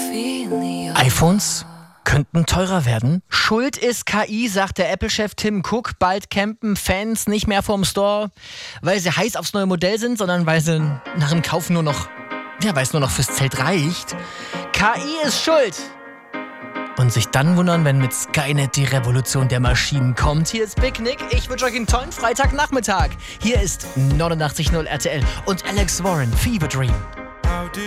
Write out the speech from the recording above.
iPhones könnten teurer werden. Schuld ist KI, sagt der Apple-Chef Tim Cook. Bald campen Fans nicht mehr vorm Store, weil sie heiß aufs neue Modell sind, sondern weil sie nach dem Kauf weil es nur noch fürs Zelt reicht. KI ist schuld. Und sich dann wundern, wenn mit Skynet die Revolution der Maschinen kommt. Hier ist Big Nick. Ich wünsche euch einen tollen Freitagnachmittag. Hier ist 89.0 RTL und Alex Warren, Fever Dream.